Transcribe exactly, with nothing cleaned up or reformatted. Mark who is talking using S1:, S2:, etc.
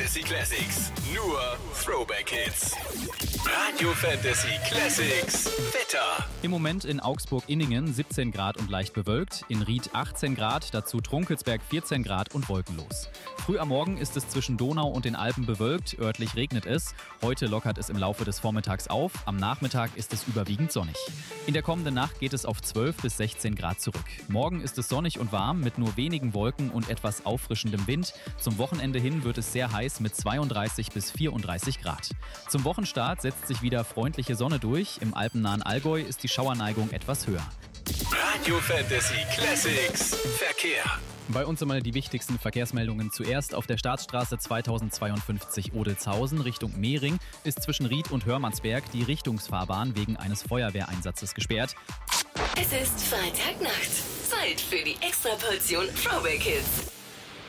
S1: Fantasy Classics. Nur Throwback Hits. Radio Fantasy Classics. Wetter.
S2: Im Moment in Augsburg-Inningen siebzehn Grad und leicht bewölkt, in Ried achtzehn Grad, dazu Trunkelsberg vierzehn Grad und wolkenlos. Früh am Morgen ist es zwischen Donau und den Alpen bewölkt, örtlich regnet es. Heute lockert es im Laufe des Vormittags auf, am Nachmittag ist es überwiegend sonnig. In der kommenden Nacht geht es auf zwölf bis sechzehn Grad zurück. Morgen ist es sonnig und warm mit nur wenigen Wolken und etwas auffrischendem Wind. Zum Wochenende hin wird es sehr heiß mit zweiunddreißig bis vierunddreißig Grad. Zum Wochenstart setzt sich wieder freundliche Sonne durch. Im alpennahen Allgäu ist die Schauerneigung etwas höher.
S1: Radio Fantasy Classics. Verkehr.
S2: Bei uns einmal die wichtigsten Verkehrsmeldungen. Zuerst auf der Staatsstraße zweitausendzweiundfünfzig Odelzhausen Richtung Mehring ist zwischen Ried und Hörmannsberg die Richtungsfahrbahn wegen eines Feuerwehreinsatzes gesperrt.
S3: Es ist Freitagnacht. Zeit für die Extraportion Throwback Hits.